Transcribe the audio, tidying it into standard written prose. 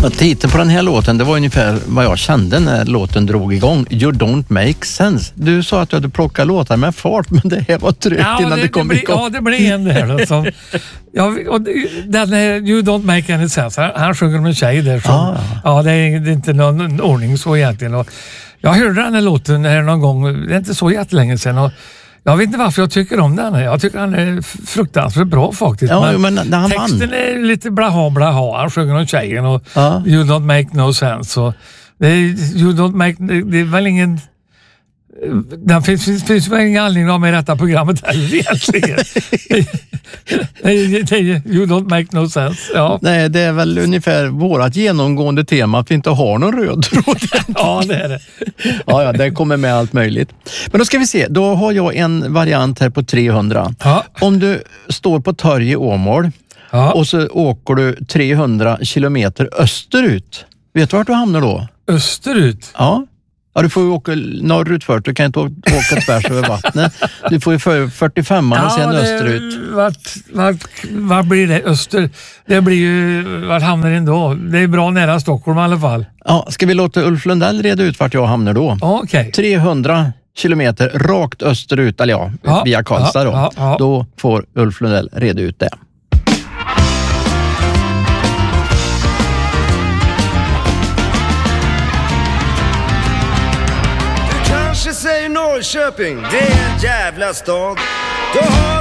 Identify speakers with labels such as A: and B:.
A: Ja, titeln på den här låten, det var ungefär vad jag kände när låten drog igång. You don't make sense. Du sa att du hade plockat låtar med fart, men det här var trögt innan det kom igång.
B: Ja, det blev en där. Som, den är You don't make any sense. Han sjunger om en tjej där. Som, ja, det är inte någon ordning så egentligen. Och jag hörde den här låten här någon gång, det är inte så jättelänge sedan. Och jag vet inte varför jag tycker om den. Jag tycker han är fruktansvärt bra faktiskt.
A: Ja, men
B: texten är lite blaha. Han sjunger om tjejen och You don't make no sense. Så det är väl ingen... Det finns väl ingen anledning av med detta programmet heller egentligen. You don't make no sense. Ja.
A: Nej, det är väl ungefär vårat genomgående tema att vi inte har någon röd tråd.
B: Ja, det är det.
A: Ja, det kommer med allt möjligt. Men då ska vi se, då har jag en variant här på 300. Ja. Om du står på torg i Åmål och så åker du 300 kilometer österut. Vet du vart du hamnar då?
B: Österut?
A: Ja. Ja, du får ju åka norrut först. Du kan inte åka tvärs över vattnet. Du får ju 45an och sen österut.
B: Vad blir det? Öster? Det blir ju... Vart hamnar den då? Det är bra nära Stockholm i alla fall.
A: Ja, ska vi låta Ulf Lundell reda ut vart jag hamnar då?
B: Okej.
A: 300 kilometer rakt österut, eller via Karlstad då. Då får Ulf Lundell reda ut det.
C: Säger Norrköping, det är en jävla stad.